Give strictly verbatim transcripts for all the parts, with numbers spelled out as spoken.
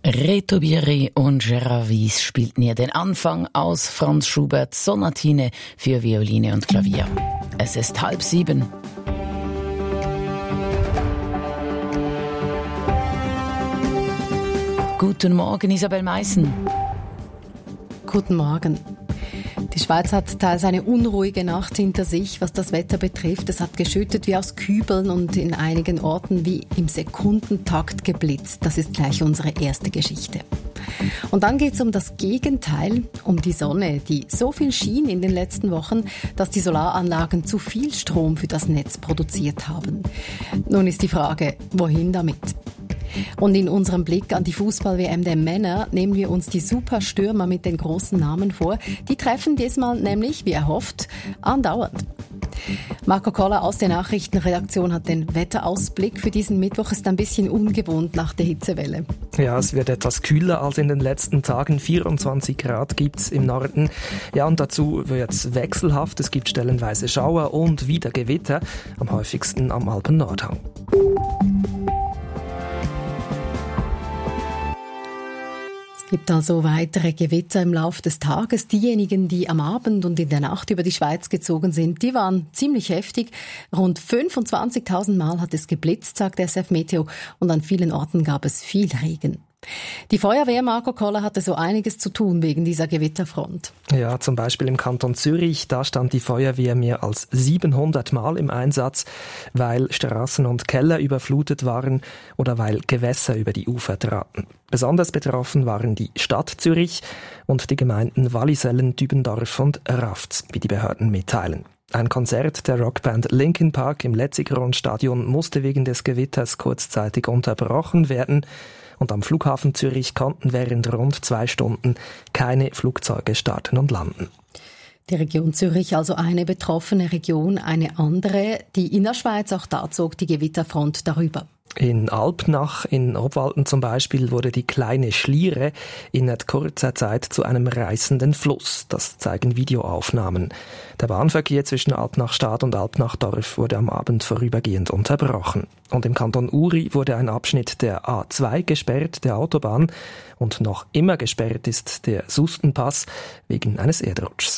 Reto Bieri und Gérard Wyss spielten hier den Anfang aus Franz Schuberts Sonatine für Violine und Klavier. Es ist halb sieben. Guten Morgen, Isabel Meissen. Guten Morgen. Die Schweiz hat teils eine unruhige Nacht hinter sich, was das Wetter betrifft. Es hat geschüttet wie aus Kübeln und in einigen Orten wie im Sekundentakt geblitzt. Das ist gleich unsere erste Geschichte. Und dann geht es um das Gegenteil, um die Sonne, die so viel schien in den letzten Wochen, dass die Solaranlagen zu viel Strom für das Netz produziert haben. Nun ist die Frage, wohin damit? Und in unserem Blick an die Fußball-W M der Männer nehmen wir uns die Superstürmer mit den großen Namen vor. Die treffen diesmal nämlich, wie erhofft, andauernd. Marco Koller aus der Nachrichtenredaktion hat den Wetterausblick für diesen Mittwoch. Ist ein bisschen ungewohnt nach der Hitzewelle. Ja, es wird etwas kühler als in den letzten Tagen. vierundzwanzig Grad gibt's im Norden. Ja, und dazu wird's wechselhaft. Es gibt stellenweise Schauer und wieder Gewitter, am häufigsten am Alpen-Nordhang. Es gibt also weitere Gewitter im Laufe des Tages. Diejenigen, die am Abend und in der Nacht über die Schweiz gezogen sind, die waren ziemlich heftig. Rund fünfundzwanzigtausend Mal hat es geblitzt, sagt S F Meteo, und an vielen Orten gab es viel Regen. Die Feuerwehr Marco Koller hatte so einiges zu tun wegen dieser Gewitterfront. Ja, zum Beispiel im Kanton Zürich, da stand die Feuerwehr mehr als siebenhundert Mal im Einsatz, weil Straßen und Keller überflutet waren oder weil Gewässer über die Ufer traten. Besonders betroffen waren die Stadt Zürich und die Gemeinden Wallisellen, Dübendorf und Rafts, wie die Behörden mitteilen. Ein Konzert der Rockband Linkin Park im Letzigrund-Stadion musste wegen des Gewitters kurzzeitig unterbrochen werden. Und am Flughafen Zürich konnten während rund zwei Stunden keine Flugzeuge starten und landen. Die Region Zürich, also eine betroffene Region, eine andere. Die Innerschweiz, auch da zog die Gewitterfront darüber. In Alpnach, in Obwalden zum Beispiel, wurde die kleine Schliere innerhalb kurzer Zeit zu einem reißenden Fluss. Das zeigen Videoaufnahmen. Der Bahnverkehr zwischen Alpnach-Stadt und Alpnach-Dorf wurde am Abend vorübergehend unterbrochen. Und im Kanton Uri wurde ein Abschnitt der A zwei gesperrt, der Autobahn. Und noch immer gesperrt ist der Sustenpass wegen eines Erdrutschs.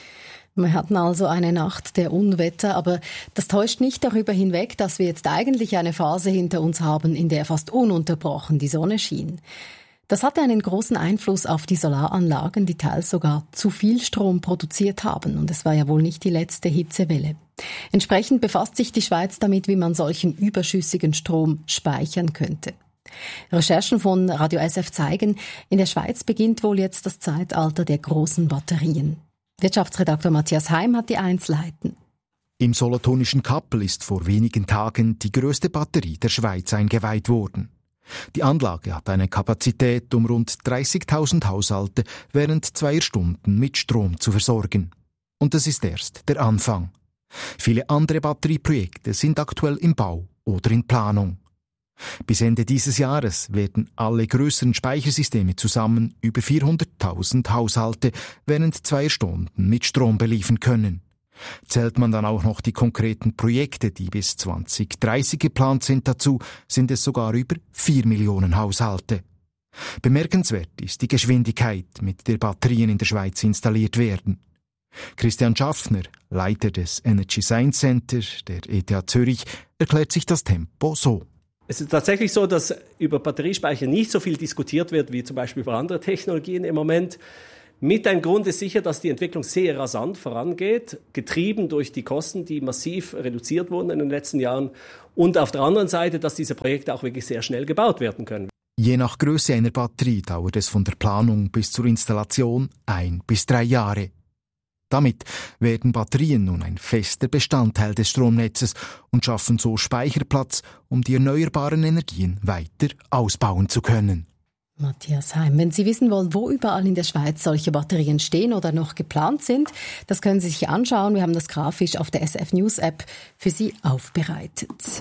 Wir hatten also eine Nacht der Unwetter, aber das täuscht nicht darüber hinweg, dass wir jetzt eigentlich eine Phase hinter uns haben, in der fast ununterbrochen die Sonne schien. Das hatte einen großen Einfluss auf die Solaranlagen, die teils sogar zu viel Strom produziert haben. Und es war ja wohl nicht die letzte Hitzewelle. Entsprechend befasst sich die Schweiz damit, wie man solchen überschüssigen Strom speichern könnte. Recherchen von Radio S F zeigen, in der Schweiz beginnt wohl jetzt das Zeitalter der großen Batterien. Wirtschaftsredakteur Matthias Heim hat die Einzelheiten. Im solothurnischen Kappel ist vor wenigen Tagen die grösste Batterie der Schweiz eingeweiht worden. Die Anlage hat eine Kapazität, um rund dreißigtausend Haushalte während zweier Stunden mit Strom zu versorgen. Und das ist erst der Anfang. Viele andere Batterieprojekte sind aktuell im Bau oder in Planung. Bis Ende dieses Jahres werden alle größeren Speichersysteme zusammen über vierhunderttausend Haushalte während zwei Stunden mit Strom beliefern können. Zählt man dann auch noch die konkreten Projekte, die bis zwanzig dreißig geplant sind dazu, sind es sogar über vier Millionen Haushalte. Bemerkenswert ist die Geschwindigkeit, mit der Batterien in der Schweiz installiert werden. Christian Schaffner, Leiter des Energy Science Center der E T H Zürich, erklärt sich das Tempo so. Es ist tatsächlich so, dass über Batteriespeicher nicht so viel diskutiert wird, wie zum Beispiel über andere Technologien im Moment. Mit ein Grund ist sicher, dass die Entwicklung sehr rasant vorangeht, getrieben durch die Kosten, die massiv reduziert wurden in den letzten Jahren. Und auf der anderen Seite, dass diese Projekte auch wirklich sehr schnell gebaut werden können. Je nach Größe einer Batterie dauert es von der Planung bis zur Installation ein bis drei Jahre. Damit werden Batterien nun ein fester Bestandteil des Stromnetzes und schaffen so Speicherplatz, um die erneuerbaren Energien weiter ausbauen zu können. Matthias Heim, wenn Sie wissen wollen, wo überall in der Schweiz solche Batterien stehen oder noch geplant sind, das können Sie sich anschauen. Wir haben das grafisch auf der S F News App für Sie aufbereitet.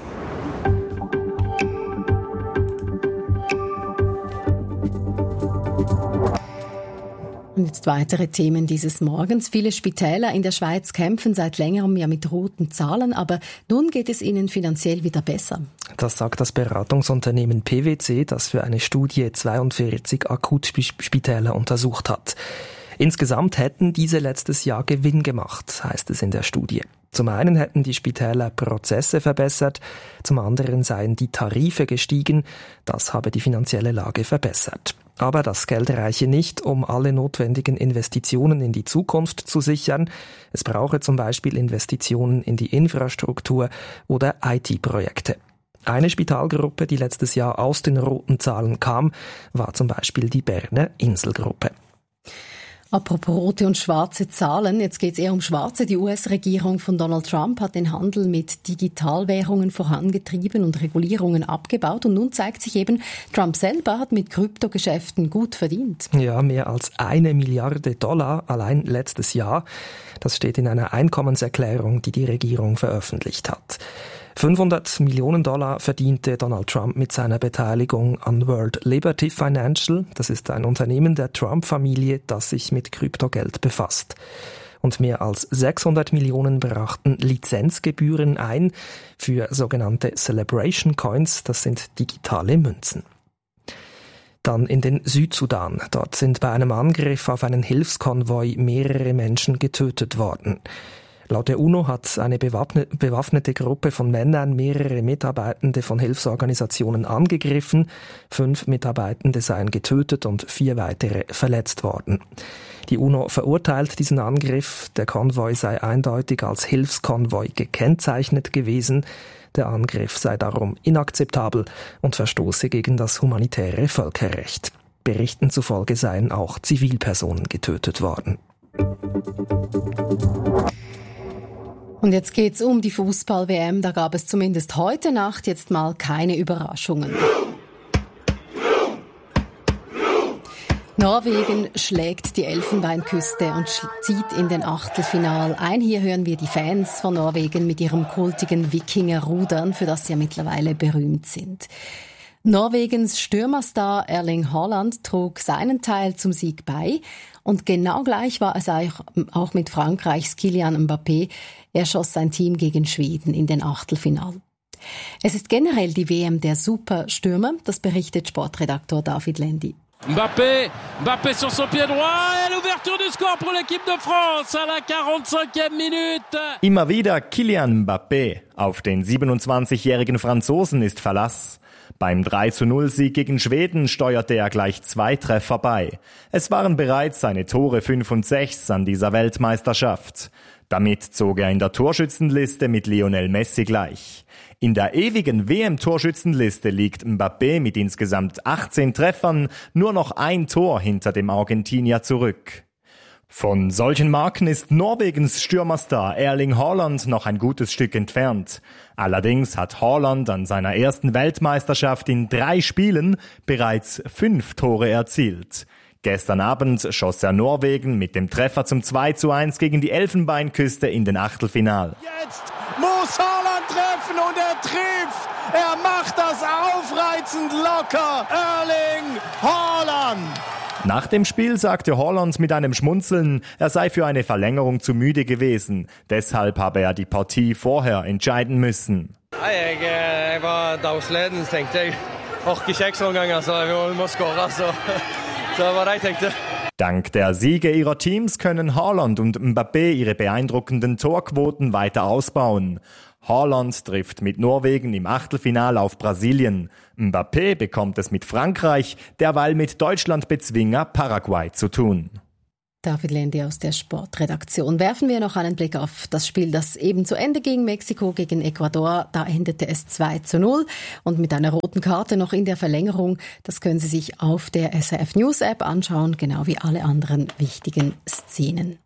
Und Und jetzt weitere Themen dieses Morgens. Viele Spitäler in der Schweiz kämpfen seit längerem ja mit roten Zahlen, aber nun geht es ihnen finanziell wieder besser. Das sagt das Beratungsunternehmen P W C, das für eine Studie zweiundvierzig Akutspitäler untersucht hat. Insgesamt hätten diese letztes Jahr Gewinn gemacht, heißt es in der Studie. Zum einen hätten die Spitäler Prozesse verbessert, zum anderen seien die Tarife gestiegen, das habe die finanzielle Lage verbessert. Aber das Geld reiche nicht, um alle notwendigen Investitionen in die Zukunft zu sichern. Es brauche zum Beispiel Investitionen in die Infrastruktur oder I T-Projekte. Eine Spitalgruppe, die letztes Jahr aus den roten Zahlen kam, war zum Beispiel die Berner Inselgruppe. Apropos rote und schwarze Zahlen, jetzt geht es eher um schwarze. Die U S-Regierung von Donald Trump hat den Handel mit Digitalwährungen vorangetrieben und Regulierungen abgebaut. Und nun zeigt sich eben, Trump selber hat mit Kryptogeschäften gut verdient. Ja, mehr als eine Milliarde Dollar allein letztes Jahr. Das steht in einer Einkommenserklärung, die die Regierung veröffentlicht hat. fünfhundert Millionen Dollar verdiente Donald Trump mit seiner Beteiligung an World Liberty Financial. Das ist ein Unternehmen der Trump-Familie, das sich mit Kryptogeld befasst. Und mehr als sechshundert Millionen brachten Lizenzgebühren ein für sogenannte Celebration Coins. Das sind digitale Münzen. Dann in den Südsudan. Dort sind bei einem Angriff auf einen Hilfskonvoi mehrere Menschen getötet worden. Laut der UNO hat eine bewaffnete Gruppe von Männern mehrere Mitarbeitende von Hilfsorganisationen angegriffen. Fünf Mitarbeitende seien getötet und vier weitere verletzt worden. Die UNO verurteilt diesen Angriff. Der Konvoi sei eindeutig als Hilfskonvoi gekennzeichnet gewesen. Der Angriff sei darum inakzeptabel und verstoße gegen das humanitäre Völkerrecht. Berichten zufolge seien auch Zivilpersonen getötet worden. Und jetzt geht's um die Fußball-W M. Da gab es zumindest heute Nacht jetzt mal keine Überraschungen. Norwegen schlägt die Elfenbeinküste und zieht in den Achtelfinal ein. Hier hören wir die Fans von Norwegen mit ihrem kultigen Wikinger-Rudern, für das sie ja mittlerweile berühmt sind. Norwegens Stürmerstar Erling Haaland trug seinen Teil zum Sieg bei. Und genau gleich war es auch mit Frankreichs Kylian Mbappé. Er schoss sein Team gegen Schweden in den Achtelfinal. Es ist generell die W M der Superstürmer, das berichtet Sportredaktor David Lendi. Mbappé, Mbappé sur son pied droit et l'ouverture du score pour l'équipe de France à la quarante-cinquième minute. Immer wieder Kylian Mbappé. Auf den siebenundzwanzigjährigen Franzosen ist Verlass. Beim drei zu null Sieg gegen Schweden steuerte er gleich zwei Treffer bei. Es waren bereits seine Tore fünf und sechs an dieser Weltmeisterschaft. Damit zog er in der Torschützenliste mit Lionel Messi gleich. In der ewigen W M-Torschützenliste liegt Mbappé mit insgesamt achtzehn Treffern nur noch ein Tor hinter dem Argentinier zurück. Von solchen Marken ist Norwegens Stürmerstar Erling Haaland noch ein gutes Stück entfernt. Allerdings hat Haaland an seiner ersten Weltmeisterschaft in drei Spielen bereits fünf Tore erzielt. Gestern Abend schoss er Norwegen mit dem Treffer zum zwei zu eins gegen die Elfenbeinküste in den Achtelfinal. Jetzt muss Haaland treffen und er trifft. Er macht das aufreizend locker. Erling Haaland. Nach dem Spiel sagte Haaland mit einem Schmunzeln, er sei für eine Verlängerung zu müde gewesen. Deshalb habe er die Partie vorher entscheiden müssen. Jeg, jeg var dagsleden, tenkte jeg. Orker ikke ekstra ganger, så vi må skåre. Så, så var det jeg tenkte. Dank der Siege ihrer Teams können Haaland und Mbappé ihre beeindruckenden Torquoten weiter ausbauen. Haaland trifft mit Norwegen im Achtelfinal auf Brasilien. Mbappé bekommt es mit Frankreich, derweil mit Deutschland-Bezwinger Paraguay zu tun. David Lendi aus der Sportredaktion. Werfen wir noch einen Blick auf das Spiel, das eben zu Ende ging. Mexiko gegen Ecuador. Da endete es zwei zu null. Und mit einer roten Karte noch in der Verlängerung. Das können Sie sich auf der S R F News App anschauen, genau wie alle anderen wichtigen Szenen.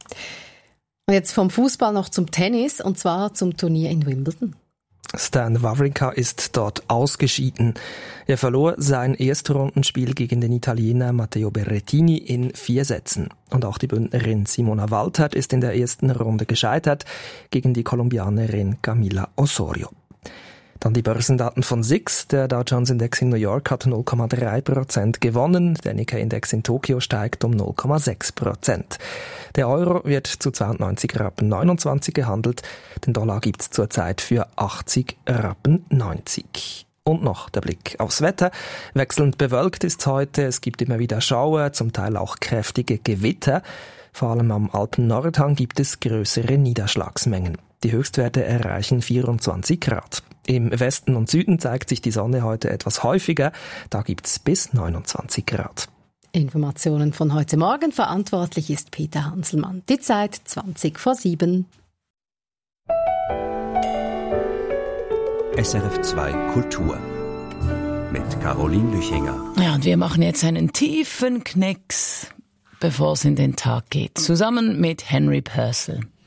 Und jetzt vom Fußball noch zum Tennis, und zwar zum Turnier in Wimbledon. Stan Wawrinka ist dort ausgeschieden. Er verlor sein Erstrundenspiel gegen den Italiener Matteo Berrettini in vier Sätzen. Und auch die Bündnerin Simona Waltert ist in der ersten Runde gescheitert gegen die Kolumbianerin Camila Osorio. Dann die Börsendaten von S I X. Der Dow Jones Index in New York hat null Komma drei Prozent gewonnen. Der Nikkei-Index in Tokio steigt um null Komma sechs Prozent. Der Euro wird zu zweiundneunzig Rappen neunundzwanzig gehandelt. Den Dollar gibt's zurzeit für achtzig Rappen neunzig. Und noch der Blick aufs Wetter. Wechselnd bewölkt ist heute. Es gibt immer wieder Schauer, zum Teil auch kräftige Gewitter. Vor allem am Alpen-Nordhang gibt es größere Niederschlagsmengen. Die Höchstwerte erreichen vierundzwanzig Grad. Im Westen und Süden zeigt sich die Sonne heute etwas häufiger. Da gibt's bis neunundzwanzig Grad. Informationen von heute Morgen. Verantwortlich ist Peter Hanselmann. Die Zeit zwanzig vor sieben. S R F zwei Kultur mit Caroline Lüchinger. Ja, und wir machen jetzt einen tiefen Knicks, bevor es in den Tag geht, zusammen mit Henry Purcell.